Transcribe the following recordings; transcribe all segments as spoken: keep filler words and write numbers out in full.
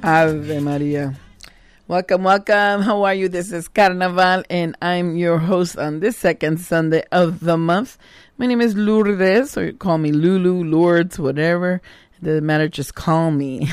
Ave Maria. Welcome, welcome. How are you? This is Carnaval, and I'm your host on this second Sunday of the month. My name is Lourdes, or you call me Lulu, Lourdes, whatever. It doesn't matter, just call me.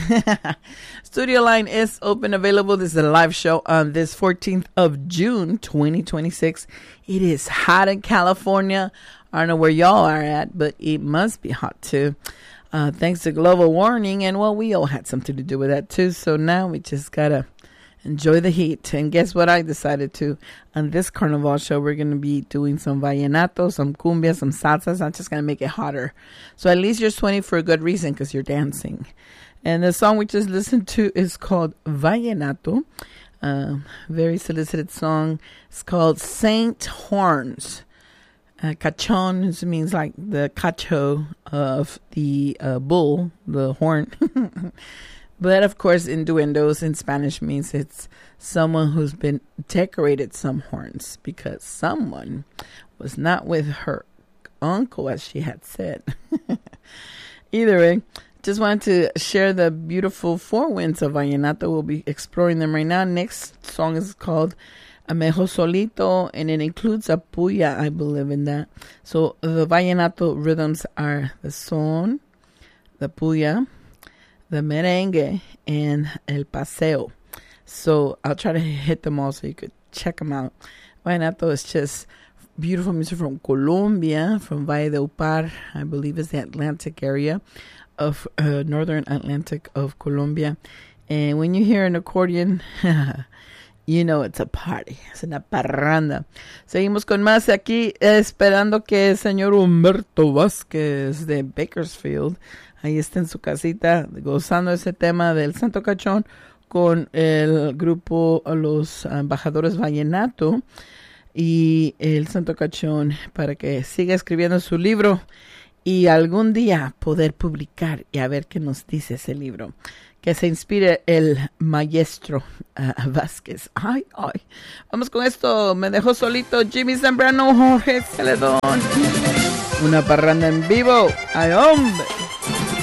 Studio line is open, available. This is a live show on this fourteenth of June, twenty twenty-six. It is hot in California. I don't know where y'all are at, but it must be hot too. Uh, thanks to global warming, and well, we all had something to do with that too. So now we just gotta enjoy the heat. And guess what I decided to? On this Carnival show, we're going to be doing some vallenato, some cumbia, some salsas. I'm just going to make it hotter. So at least you're sweating for a good reason, because you're dancing. And the song we just listened to is called Vallenato. Uh, very solicited song. It's called Saint Horns. Uh, cachon means like the cacho of the uh, bull, the horn. But of course, innuendos in Spanish means it's someone who's been decorated some horns, because someone was not with her uncle, as she had said. Either way, just wanted to share the beautiful four winds of vallenato. We'll be exploring them right now. Next song is called Amejo Solito, and it includes a puya, I believe in that. So the vallenato rhythms are the son, the puya, the merengue, and el paseo. So I'll try to hit them all so you could check them out. Vallenato is just beautiful music from Colombia, from Valle de Upar, I believe is the Atlantic area of uh, northern Atlantic of Colombia. And when you hear an accordion, you know it's a party. Es una parranda. Seguimos con más aquí, esperando que el señor Humberto Vázquez de Bakersfield ahí está en su casita gozando ese tema del Santo Cachón con el grupo Los Embajadores Vallenato y el Santo Cachón, para que siga escribiendo su libro y algún día poder publicar y a ver qué nos dice ese libro. Que se inspire el maestro uh, Vázquez. Ay, ay. Vamos con esto. Me dejó solito Jimmy Zambrano, Jorge Celedón. Una parranda en vivo. Ay, hombre.